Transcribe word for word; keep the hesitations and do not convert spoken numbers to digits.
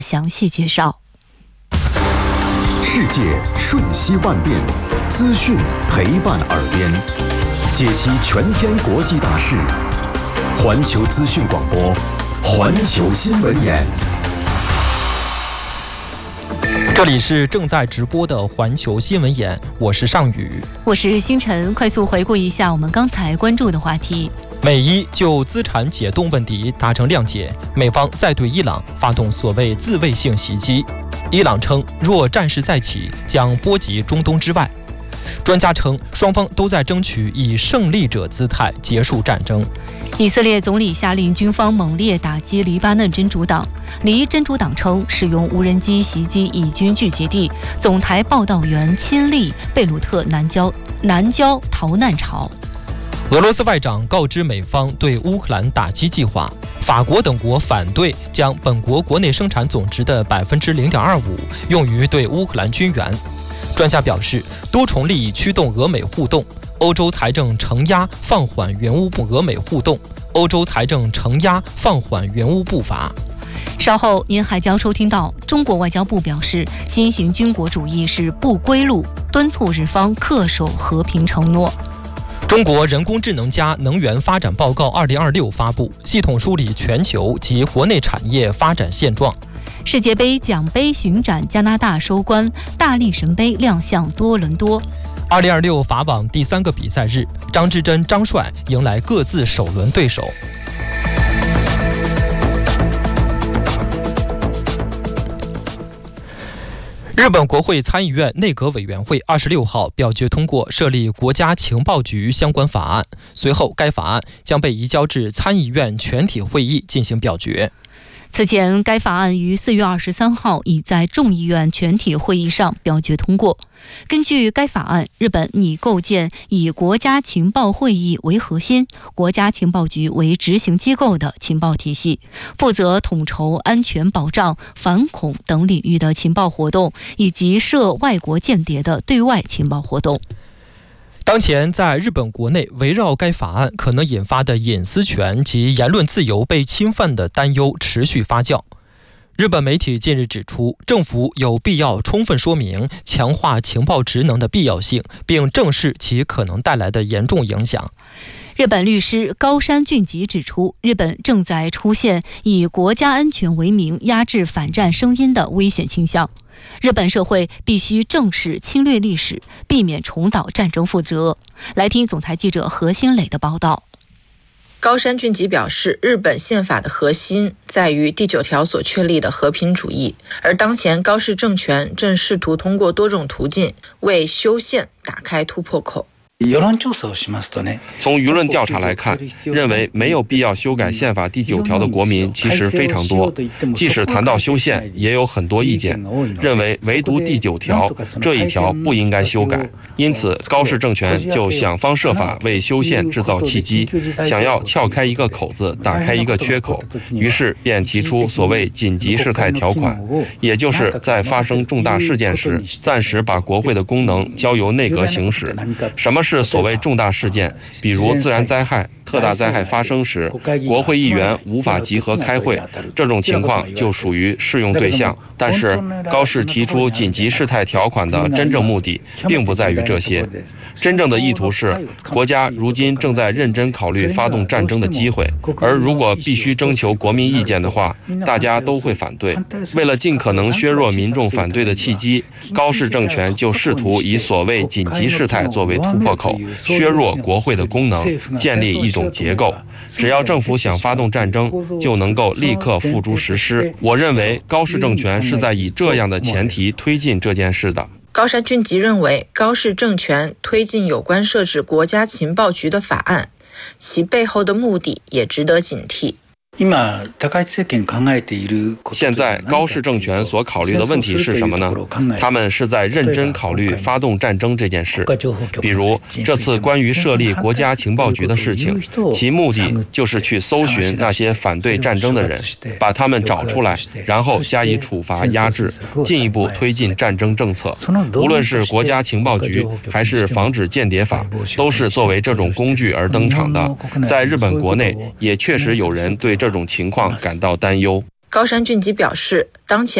详细介绍。 世界瞬息万变，资讯陪伴耳边，解析全天国际大事。环球资讯广播，环球新闻眼。 这里是正在直播的环球新闻眼，我是尚宇， 我是星辰。快速回顾一下我们刚才关注的话题。 美伊就资产解冻问题达成谅解，美方再对伊朗发动所谓自卫性袭击。伊朗称，若战事再起，将波及中东之外。专家称，双方都在争取以胜利者姿态结束战争。 以色列总理下令军方猛烈打击黎巴嫩真主党。黎真主党称，使用无人机袭击以军聚集地，总台报道员亲历贝鲁特南郊南郊逃难潮。 俄罗斯外长告知美方对乌克兰打击计划，法国等国反对将本国国内生产总值的百分之零点二五用于对乌克兰军援。专家表示，多重利益驱动俄美互动，欧洲财政承压放缓原乌部俄美互动，欧洲财政承压放缓原乌步伐。 稍后您还将收听到，中国外交部表示，新型军国主义是不归路，敦促日方恪守和平承诺。 中国人工智能加能源发展报告二零二六发布，系统梳理全球及国内产业发展现状。 世界杯奖杯巡展加拿大收官，大力神杯亮相多伦多。 二零二六法网第三个比赛日，张之臻、张帅迎来各自首轮对手。日本国会参议院内阁委员会二十六号表决通过设立国家情报局相关法案，随后该法案将被移交至参议院全体会议进行表决。 此前，该法案于四月二十三号已在众议院全体会议上表决通过。根据该法案，日本拟构建以国家情报会议为核心、国家情报局为执行机构的情报体系，负责统筹安全保障、反恐等领域的情报活动，以及涉外国间谍的对外情报活动。 当前在日本国内，围绕该法案可能引发的隐私权及言论自由被侵犯的担忧持续发酵。日本媒体近日指出，政府有必要充分说明强化情报职能的必要性，并正视其可能带来的严重影响。 日本律师高山俊吉指出，日本正在出现以国家安全为名压制反战声音的危险倾向。日本社会必须正视侵略历史，避免重蹈战争覆辙。来听总台记者何新磊的报道。 高山俊吉表示，日本宪法的核心在于第九条所确立的和平主义，而当前高市政权正试图通过多种途径为修宪打开突破口。 从舆论调查来看，认为没有必要修改宪法第九条的国民其实非常多。即使谈到修宪，也有很多意见，认为唯独第九条这一条不应该修改。因此，高市政权就想方设法为修宪制造契机，想要撬开一个口子，打开一个缺口，于是便提出所谓紧急事态条款，也就是在发生重大事件时，暂时把国会的功能交由内阁行使。什么是是所谓重大事件，比如自然灾害、特大灾害发生时，国会议员无法集合开会，这种情况就属于适用对象。但是高市提出紧急事态条款的真正目的并不在于这些，真正的意图是国家如今正在认真考虑发动战争的机会，而如果必须征求国民意见的话，大家都会反对。为了尽可能削弱民众反对的契机，高市政权就试图以所谓紧急事态作为突破口，削弱国会的功能，建立一种结构。只要政府想发动战争，就能够立刻付诸实施。我认为高市政权是在以这样的前提推进这件事的。 高山俊吉认为，高市政权推进有关设置国家情报局的法案，其背后的目的也值得警惕。 现在高市政权所考虑的问题是什么呢？他们是在认真考虑发动战争这件事。比如这次关于设立国家情报局的事情，其目的就是去搜寻那些反对战争的人，把他们找出来，然后加以处罚压制，进一步推进战争政策。无论是国家情报局还是防止间谍法，都是作为这种工具而登场的。在日本国内，也确实有人对这种情况感到担忧。 高山俊吉表示，当前